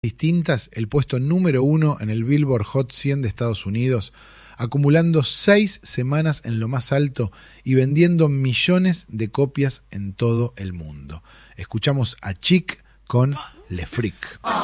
distintas el puesto número 1 en el Billboard Hot 100 de Estados Unidos, acumulando 6 semanas en lo más alto y vendiendo millones de copias en todo el mundo. Escuchamos a Chic con Le Freak.